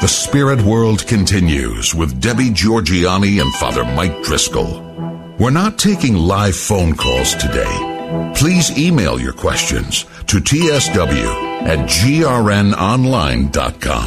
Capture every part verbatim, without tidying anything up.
The Spirit World continues with Debbie Georgianni and Father Mike Driscoll. We're not taking live phone calls today. Please email your questions to t s w at g r n online dot com.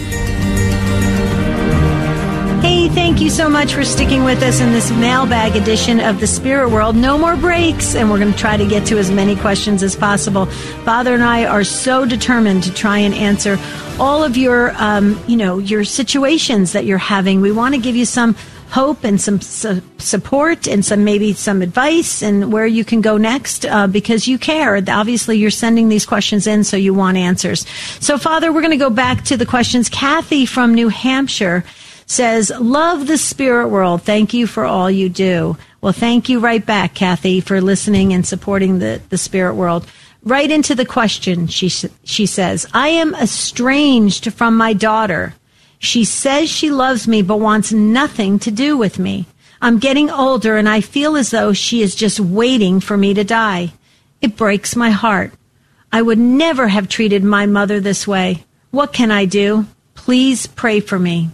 Hey, thank you so much for sticking with us in this mailbag edition of The Spirit World. No more breaks, and we're going to try to get to as many questions as possible. Father and I are so determined to try and answer all of your, um, you know, your situations that you're having. We want to give you some hope and some su- support and some maybe some advice and where you can go next uh, because you care. Obviously, you're sending these questions in, so you want answers. So, Father, we're going to go back to the questions. Kathy from New Hampshire says, love the Spirit World. Thank you for all you do. Well, thank you right back, Kathy, for listening and supporting the, the Spirit World. Right into the question, she she says, I am estranged from my daughter. She says she loves me but wants nothing to do with me. I'm getting older and I feel as though she is just waiting for me to die. It breaks my heart. I would never have treated my mother this way. What can I do? Please pray for me.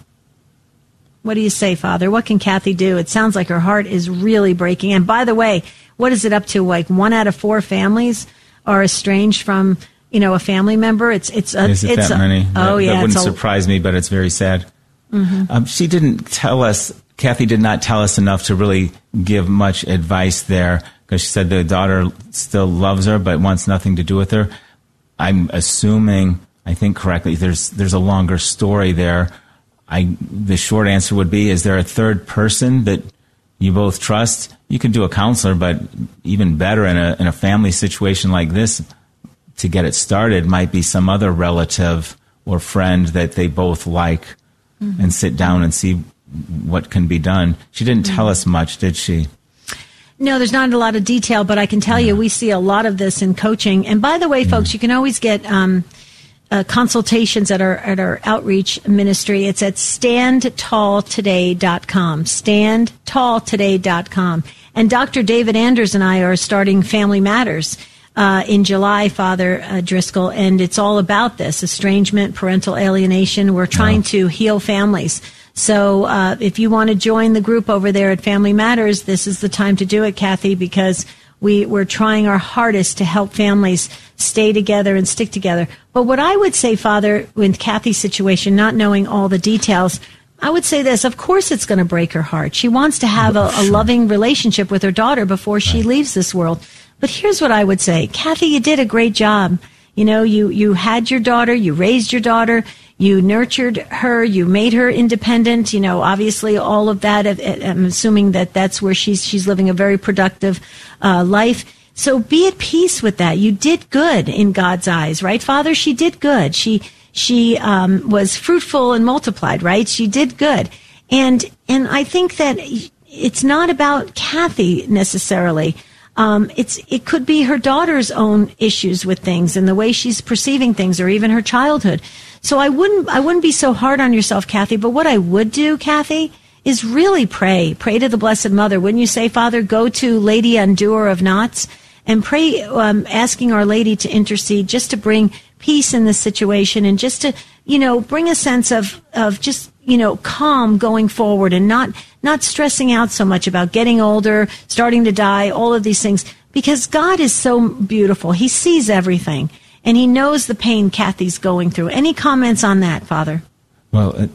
What do you say, Father? What can Kathy do? It sounds like her heart is really breaking. And by the way, what is it up to? Like one out of four families are estranged from, you know, a family member. It's it's a, is it it's that a, many? Oh that, yeah, that wouldn't it's a, surprise me, but it's very sad. Mm-hmm. Um, she didn't tell us. Kathy did not tell us enough to really give much advice there because she said the daughter still loves her but wants nothing to do with her. I'm assuming, I think correctly, there's there's a longer story there. I, the short answer would be, is there a third person that you both trust? You can do a counselor, but even better in a in a family situation like this, to get it started, might be some other relative or friend that they both like, mm-hmm. and sit down and see what can be done. She didn't mm-hmm. tell us much, did she? No, there's not a lot of detail, but I can tell yeah. you we see a lot of this in coaching. And by the way, mm-hmm. folks, you can always get um, Uh, consultations at our at our outreach ministry. It's at stand tall today dot com. stand tall today dot com. And Doctor David Anders and I are starting Family Matters uh, in July, Father uh, Driscoll, and it's all about this estrangement, parental alienation. We're trying oh. to heal families. So uh, if you want to join the group over there at Family Matters, this is the time to do it, Kathy, because we, we're trying our hardest to help families stay together and stick together. But what I would say, Father, with Kathy's situation, not knowing all the details, I would say this. Of course it's going to break her heart. She wants to have a, a loving relationship with her daughter before she leaves this world. But here's what I would say. Kathy, you did a great job. You know, you, you had your daughter, you raised your daughter, you nurtured her, you made her independent. You know, obviously all of that, I'm assuming that that's where she's, she's living a very productive uh, life. So be at peace with that. You did good in God's eyes, right, Father? She did good. She she um, was fruitful and multiplied, right? She did good. And and I think that it's not about Kathy necessarily. Um, it's it could be her daughter's own issues with things and the way she's perceiving things, or even her childhood. So I wouldn't I wouldn't be so hard on yourself, Kathy. But what I would do, Kathy, is really pray. Pray to the Blessed Mother. Wouldn't you say, Father, go to Lady Undoer of Knots and pray, um, asking Our Lady to intercede, just to bring peace in this situation and just to, you know, bring a sense of, of just, you know, calm going forward and not, not stressing out so much about getting older, starting to die, all of these things. Because God is so beautiful. He sees everything and He knows the pain Kathy's going through. Any comments on that, Father? Well,